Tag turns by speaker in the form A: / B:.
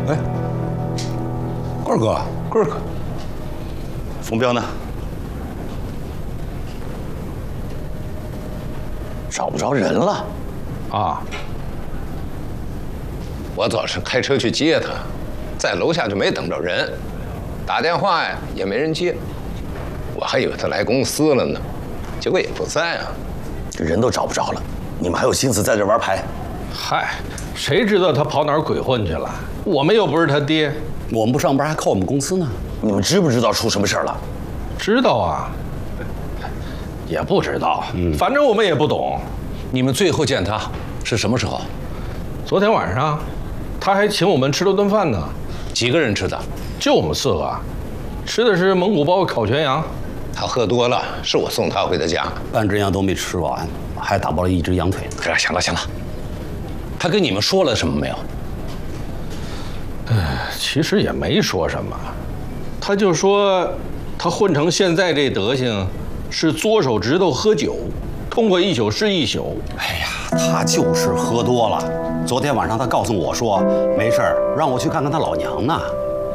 A: 哎，棍儿哥，棍儿哥，
B: 冯彪呢？找不着人了。
A: 啊，
C: 我早上开车去接他，在楼下就没等着人，打电话呀也没人接，我还以为他来公司了呢，结果也不在啊。
B: 人都找不着了，你们还有心思在这玩牌？
A: 嗨，谁知道他跑哪儿鬼混去了？我们又不是他爹。
D: 我们不上班还靠我们公司呢。
B: 你们知不知道出什么事儿了？
A: 知道啊，也不知道，反正我们也不懂。
D: 你们最后见他是什么时候？
A: 昨天晚上，他还请我们吃了顿饭呢，
D: 几个人吃的？
A: 就我们4个，吃的是蒙古包烤全羊。
C: 他喝多了，是我送他回的家。
D: 半只羊都没吃完，还打包了1只羊腿。
C: 行了行了，
D: 他跟你们说了什么没有？
A: 其实也没说什么，他就说他混成现在这德行，是嘬手指头喝酒，痛快1宿是1宿。
D: 哎呀，他就是喝多了。昨天晚上他告诉我说没事儿，让我去看看他老娘呢。